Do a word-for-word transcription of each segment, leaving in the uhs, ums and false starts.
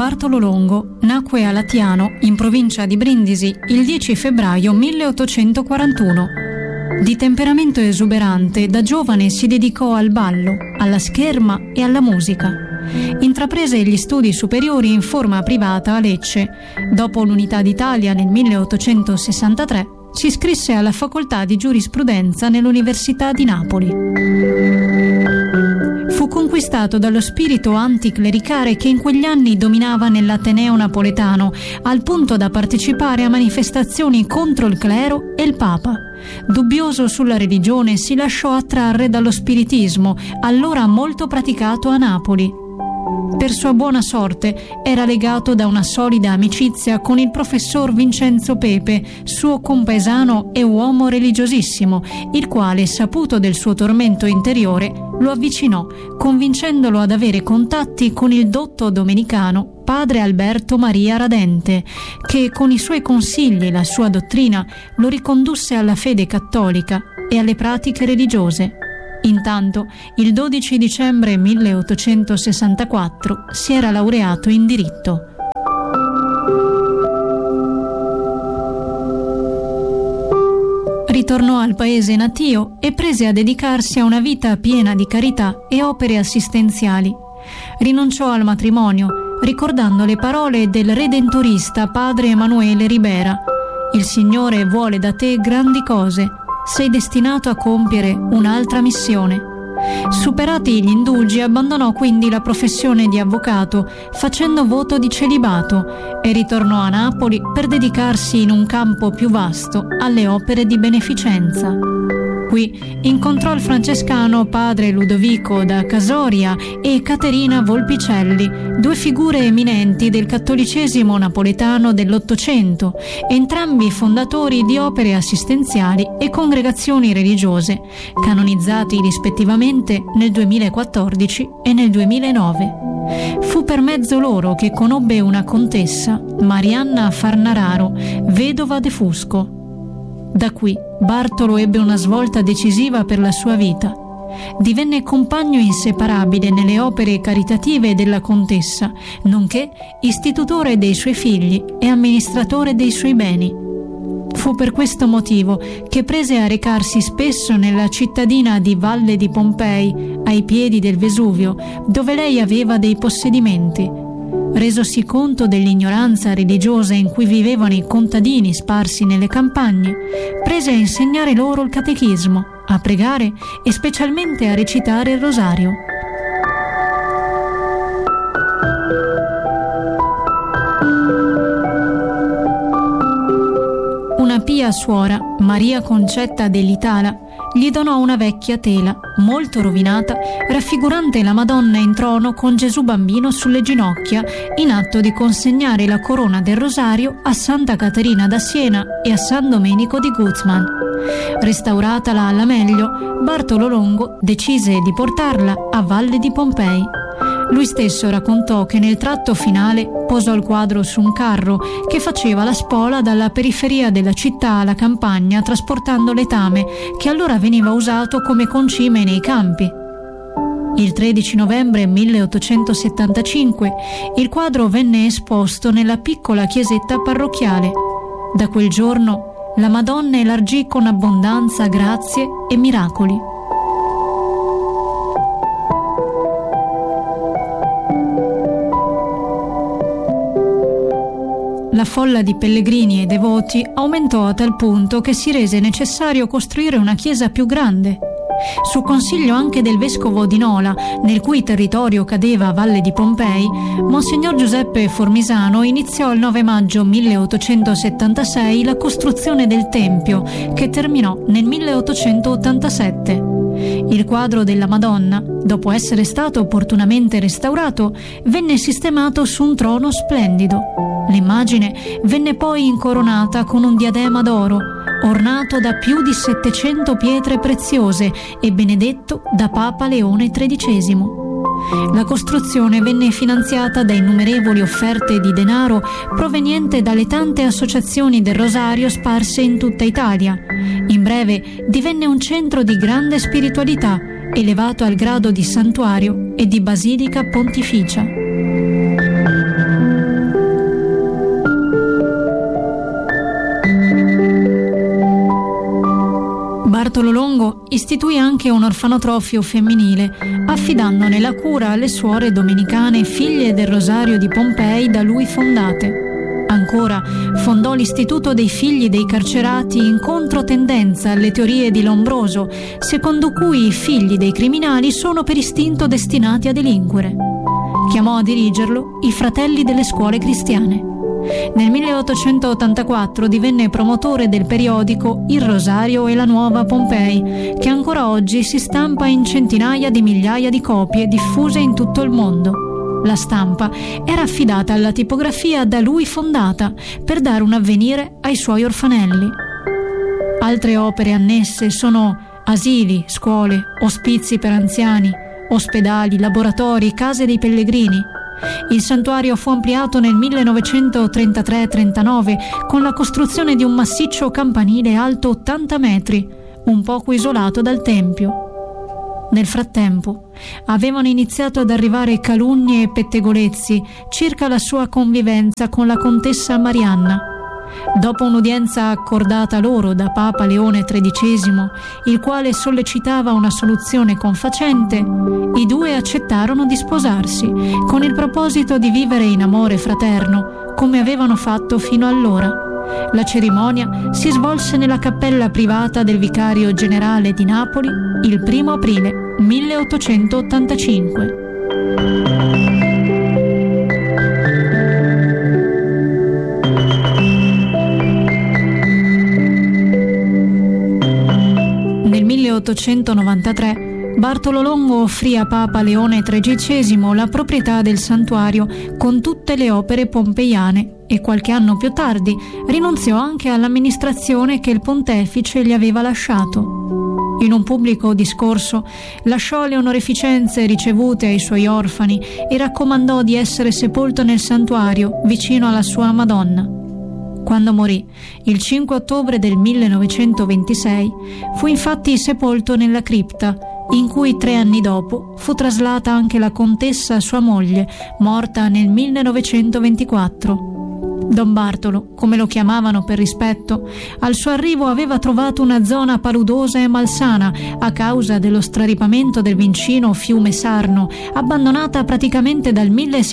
Bartolo Longo nacque a Latiano, in provincia di Brindisi, il dieci febbraio milleottocentoquarantuno. Di temperamento esuberante, da giovane si dedicò al ballo, alla scherma e alla musica. Intraprese gli studi superiori in forma privata a Lecce. Dopo l'Unità d'Italia nel milleottocentosessantatré si iscrisse alla facoltà di giurisprudenza nell'Università di Napoli. Fu conquistato dallo spirito anticlericale che in quegli anni dominava nell'Ateneo napoletano, al punto da partecipare a manifestazioni contro il clero e il Papa. Dubbioso sulla religione, si lasciò attrarre dallo spiritismo, allora molto praticato a Napoli. Per sua buona sorte era legato da una solida amicizia con il professor Vincenzo Pepe, suo compaesano e uomo religiosissimo, il quale, saputo del suo tormento interiore, lo avvicinò, convincendolo ad avere contatti con il dotto domenicano padre Alberto Maria Radente, che con i suoi consigli e la sua dottrina lo ricondusse alla fede cattolica e alle pratiche religiose. Intanto, il dodici dicembre milleottocentosessantaquattro si era laureato in diritto. Ritornò al paese natio e prese a dedicarsi a una vita piena di carità e opere assistenziali. Rinunciò al matrimonio, ricordando le parole del redentorista padre Emanuele Ribera: «Il Signore vuole da te grandi cose. Sei destinato a compiere un'altra missione». Superati gli indugi, abbandonò quindi la professione di avvocato, facendo voto di celibato, e ritornò a Napoli per dedicarsi in un campo più vasto alle opere di beneficenza. Qui incontrò il francescano padre Ludovico da Casoria e Caterina Volpicelli, due figure eminenti del cattolicesimo napoletano dell'Ottocento, entrambi fondatori di opere assistenziali e congregazioni religiose, canonizzati rispettivamente nel duemilaquattordici e nel duemilanove. Fu per mezzo loro che conobbe una contessa, Marianna Farnararo, vedova de Fusco. Da qui Bartolo ebbe una svolta decisiva per la sua vita. Divenne compagno inseparabile nelle opere caritative della contessa, nonché istitutore dei suoi figli e amministratore dei suoi beni. Fu per questo motivo che prese a recarsi spesso nella cittadina di Valle di Pompei, ai piedi del Vesuvio, dove lei aveva dei possedimenti. Resosi conto dell'ignoranza religiosa in cui vivevano i contadini sparsi nelle campagne, prese a insegnare loro il catechismo, a pregare e specialmente a recitare il rosario. Una pia suora, Maria Concetta dell'Itala, gli donò una vecchia tela, molto rovinata, raffigurante la Madonna in trono con Gesù bambino sulle ginocchia, in atto di consegnare la corona del rosario a Santa Caterina da Siena e a San Domenico di Guzman. Restauratala alla meglio, Bartolo Longo decise di portarla a Valle di Pompei. Lui stesso raccontò che nel tratto finale posò il quadro su un carro che faceva la spola dalla periferia della città alla campagna, trasportando letame che allora veniva usato come concime nei campi. Il tredici novembre milleottocentosettantacinque il quadro venne esposto nella piccola chiesetta parrocchiale. Da quel giorno la Madonna elargì con abbondanza grazie e miracoli. La folla di pellegrini e devoti aumentò a tal punto che si rese necessario costruire una chiesa più grande. Su consiglio anche del vescovo di Nola, nel cui territorio cadeva Valle di Pompei, Monsignor Giuseppe Formisano iniziò il nove maggio milleottocentosettantasei la costruzione del Tempio, che terminò nel milleottocentottantasette. Il quadro della Madonna, dopo essere stato opportunamente restaurato, venne sistemato su un trono splendido. L'immagine venne poi incoronata con un diadema d'oro, ornato da più di settecento pietre preziose e benedetto da Papa Leone tredicesimo. La costruzione venne finanziata da innumerevoli offerte di denaro proveniente dalle tante associazioni del Rosario sparse in tutta Italia. In breve, divenne un centro di grande spiritualità, elevato al grado di santuario e di basilica pontificia. Bartolo Longo istituì anche un orfanotrofio femminile, affidandone la cura alle suore domenicane figlie del Rosario di Pompei da lui fondate. Ancora, fondò l'Istituto dei figli dei carcerati in controtendenza alle teorie di Lombroso, secondo cui i figli dei criminali sono per istinto destinati a delinquere. Chiamò a dirigerlo i Fratelli delle Scuole Cristiane. Nel milleottocentottantaquattro divenne promotore del periodico Il Rosario e la Nuova Pompei, che ancora oggi si stampa in centinaia di migliaia di copie diffuse in tutto il mondo. La stampa era affidata alla tipografia da lui fondata per dare un avvenire ai suoi orfanelli. Altre opere annesse sono asili, scuole, ospizi per anziani, ospedali, laboratori, case dei pellegrini. Il santuario fu ampliato nel millenovecentotrentatré trentanove con la costruzione di un massiccio campanile alto ottanta metri, un poco isolato dal tempio. Nel frattempo avevano iniziato ad arrivare calunnie e pettegolezzi circa la sua convivenza con la contessa Marianna. Dopo un'udienza accordata loro da Papa Leone tredicesimo, il quale sollecitava una soluzione confacente, i due accettarono di sposarsi, con il proposito di vivere in amore fraterno, come avevano fatto fino allora. La cerimonia si svolse nella cappella privata del vicario generale di Napoli il primo aprile milleottocentottantacinque. Nel milleottocentonovantatré Bartolo Longo offrì a Papa Leone tredicesimo la proprietà del santuario con tutte le opere pompeiane e qualche anno più tardi rinunziò anche all'amministrazione che il pontefice gli aveva lasciato. In un pubblico discorso lasciò le onorificenze ricevute ai suoi orfani e raccomandò di essere sepolto nel santuario vicino alla sua Madonna. Quando morì, il cinque ottobre del millenovecentoventisei, fu infatti sepolto nella cripta, in cui tre anni dopo fu traslata anche la contessa sua moglie, morta nel millenovecentoventiquattro. Don Bartolo, come lo chiamavano per rispetto, al suo arrivo aveva trovato una zona paludosa e malsana a causa dello straripamento del vicino fiume Sarno, abbandonata praticamente dal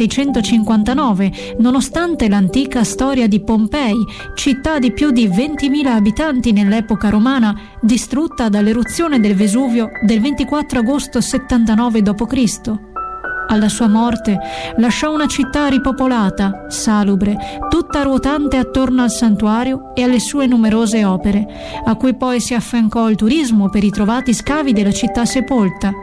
milleseicentocinquantanove, nonostante l'antica storia di Pompei, città di più di ventimila abitanti nell'epoca romana, distrutta dall'eruzione del Vesuvio del ventiquattro agosto settantanove dopo Cristo. Alla sua morte lasciò una città ripopolata, salubre, tutta ruotante attorno al santuario e alle sue numerose opere, a cui poi si affiancò il turismo per i trovati scavi della città sepolta.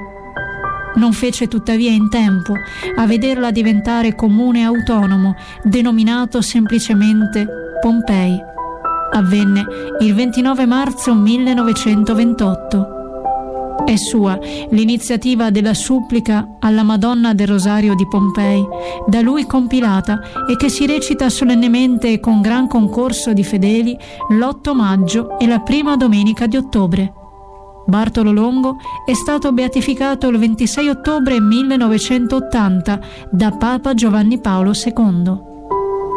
Non fece tuttavia in tempo a vederla diventare comune autonomo, denominato semplicemente Pompei. Avvenne il ventinove marzo millenovecentoventotto. È sua l'iniziativa della supplica alla Madonna del Rosario di Pompei, da lui compilata e che si recita solennemente e con gran concorso di fedeli l'otto maggio e la prima domenica di ottobre. Bartolo Longo è stato beatificato il ventisei ottobre millenovecentottanta da Papa Giovanni Paolo secondo.